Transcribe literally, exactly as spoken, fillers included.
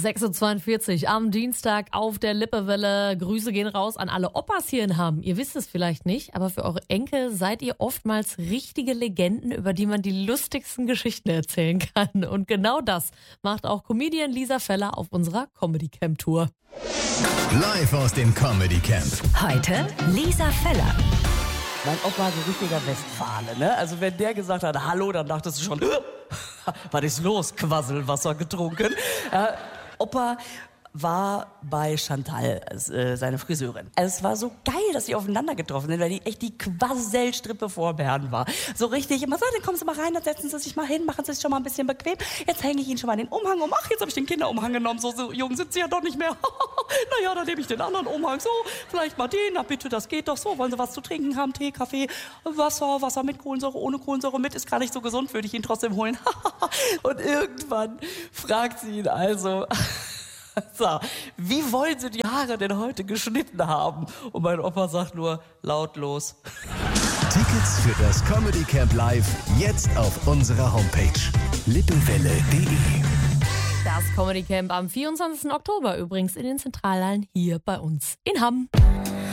sechs Uhr zweiundvierzig am Dienstag auf der Lippewelle. Grüße gehen raus an alle Opas hier in Hamm. Ihr wisst es vielleicht nicht, aber für eure Enkel seid ihr oftmals richtige Legenden, über die man die lustigsten Geschichten erzählen kann. Und genau das macht auch Comedian Lisa Feller auf unserer Comedy Camp Tour. Live aus dem Comedy Camp. Heute Lisa Feller. Mein Opa so richtiger Westfale, ne? Also wenn der gesagt hat, hallo, dann dachtest du schon, was ist los? Quasselwasser getrunken. Äh, Opa war bei Chantal, äh, seine Friseurin. Es war so geil, dass sie aufeinander getroffen sind, weil die echt die Quasselstrippe vor Bern war. So richtig immer so, dann kommen Sie mal rein, dann setzen Sie sich mal hin, machen Sie sich schon mal ein bisschen bequem. Jetzt hänge ich Ihnen schon mal den Umhang um. Ach, jetzt habe ich den Kinderumhang genommen. So, so jung sind Sie ja doch nicht mehr. Naja, dann nehme ich den anderen Umhang. So, vielleicht mal den. Na bitte, das geht doch so. Wollen Sie was zu trinken haben? Tee, Kaffee, Wasser, Wasser mit Kohlensäure, ohne Kohlensäure mit. Ist gar nicht so gesund, würde ich ihn trotzdem holen. Und irgendwann fragt sie ihn also... So, wie wollen Sie die Haare denn heute geschnitten haben? Und mein Opa sagt nur lautlos. Tickets für das Comedy Camp Live jetzt auf unserer Homepage lippewelle punkt de. Das Comedy Camp am vierundzwanzigsten Oktober übrigens in den Zentralhallen hier bei uns in Hamm.